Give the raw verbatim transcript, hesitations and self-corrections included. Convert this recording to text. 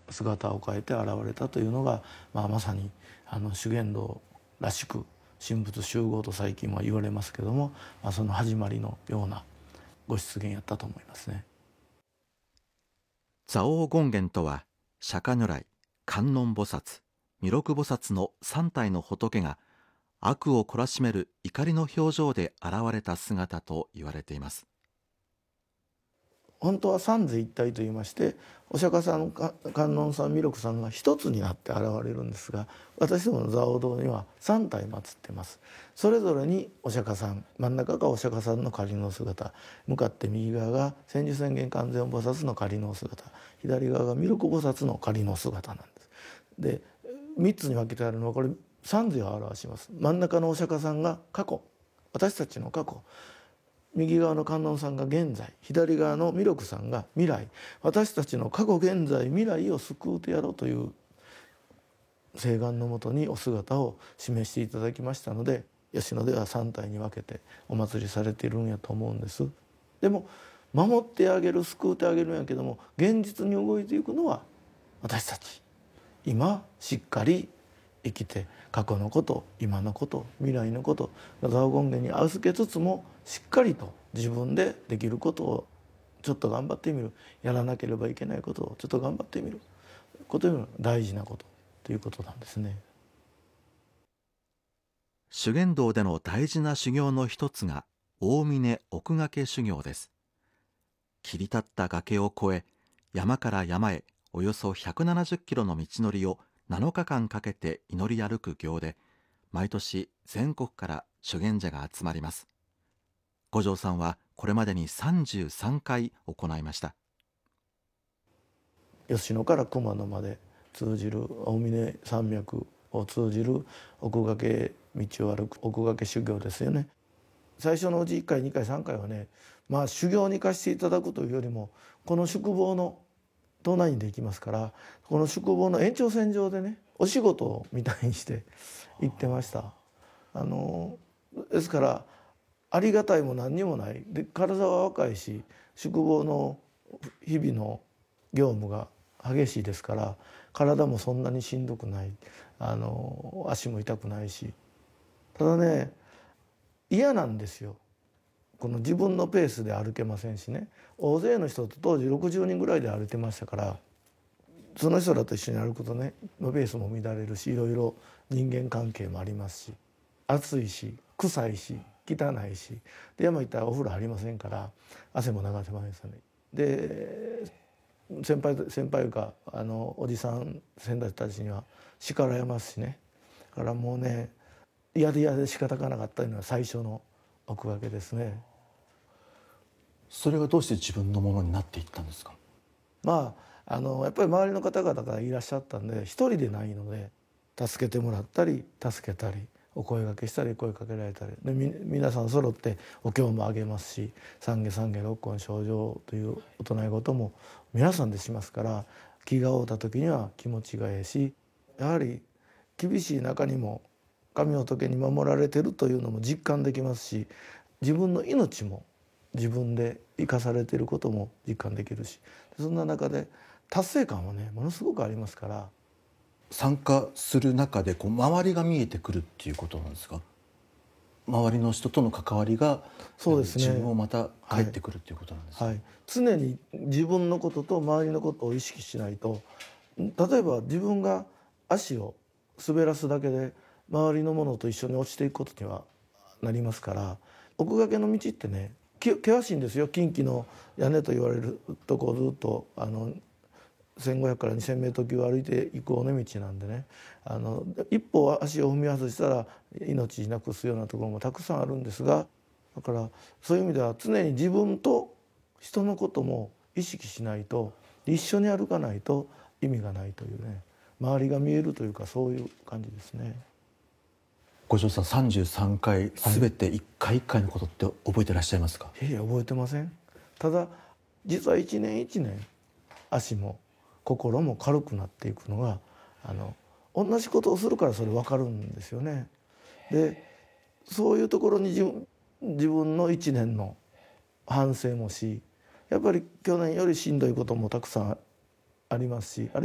姿を変えて現れたというのが、まあ、まさにあの修験道らしく神仏習合と最近は言われますけども、まあ、その始まりのようなご出現やったと思いますね。 蔵王権現とは、釈迦如来、観音菩薩、弥勒菩薩の三体の仏が悪を懲らしめる怒りの表情で現れた姿と言われています。 本当は三世一体といいまして、お釈迦さん、観音さん、弥勒さんが一つになって現れるんですが、私どもの蔵王堂には三体祀ってます。それぞれにお釈迦さん、真ん中がお釈迦さんの仮の姿、向かって右側が千手千眼観世音菩薩の仮の姿、左側が弥勒菩薩の仮の姿なんです。で、三つに分けてあるのはこれ三世を表します。真ん中のお釈迦さんが過去、私たちの過去、右側の観音さんが現在、左側の弥勒さんが未来、私たちの過去現在未来を救うてやろうという誓願のもとにお姿を示していただきましたので、吉野では三体に分けてお祭りされているんやと思うんです。でも守ってあげる、救うてあげるんやけども、現実に動いていくのは私たち。今しっかり生きて、過去のこと、今のこと、未来のこと、蔵王権現に預けつつも、しっかりと自分でできることをちょっと頑張ってみる、やらなければいけないことをちょっと頑張ってみることが大事なことということなんですね。 修験道での大事な修行の一つが大峰奥掛修行です。切り立った崖を越え、山から山へおよそひゃくななじゅっキロの道のりをなのかかんかけて祈り歩く行で、毎年全国から修験者が集まります。五条さんはこれまでにさんじゅうさんかい行いました。 吉野から熊野まで通じる大峰山脈を通じる奥掛道を歩く奥掛修行ですよね。最初のうちいっかいにかいさんかいはね、まあ修行に行かせていただくというよりも、この宿坊の隣にできますから、この宿坊の延長線上でね、お仕事みたいにして行ってました。あのですからありがたいも何にもないで、体は若いし、宿坊の日々の業務が激しいですから、体もそんなにしんどくない、あの足も痛くないし、ただね嫌なんですよ。この自分のペースで歩けませんしね、大勢の人と当時ろくじゅうにんぐらいで歩いてましたから、その人らと一緒に歩くとねペースも乱れるし、いろいろ人間関係もありますし、暑いし臭いし汚いし、で山行ったらお風呂ありませんから汗も流せませんね。で先輩先輩があのおじさん先代たちには叱られますしね。だからもうね嫌で嫌で仕方がなかったというのは最初の奥掛けですね。 それがどうして自分のものになっていったんですか？ まああのやっぱり周りの方々がいらっしゃったんで、一人でないので助けてもらったり助けたりお声掛けしたり声かけられたりで、み皆さん揃ってお経もあげますし、三下三下六根清浄というお唱え事も皆さんでしますから、気が合うた時には気持ちがええし、やはり厳しい中にも神仏に守られてるというのも実感できますし、自分の命も自分で生かされていることも実感できるし、そんな中で達成感はねものすごくありますから。 参加する中でこう周りが見えてくるっていうことなんですか？周りの人との関わりがそうですね、 自分をまた返ってくるっていうことなんですか？ はいはい、常に自分のことと周りのことを意識しないと、例えば自分が足を滑らすだけで周りのものと一緒に落ちていくことにはなりますから、奥掛の道ってね険しいんですよ。近畿の屋根と言われるとこをずっとあのせんごひゃくからにせんメートル級歩いていく尾根道なんでね、あの一歩足を踏み外したら命なくすようなところもたくさんあるんですが、だからそういう意味では常に自分と人のことも意識しないと、一緒に歩かないと意味がないというね、周りが見えるというかそういう感じですね。 五条さんさんじゅうさんかい全て一回一回のことって覚えてらっしゃいますか？ いやいや覚えてません。ただ実は一年一年足も心も軽くなっていくのが、あの同じことをするからそれ分かるんですよね。でそういうところに自分自分の一年の反省もし、やっぱり去年よりしんどいこともたくさんありますし、ある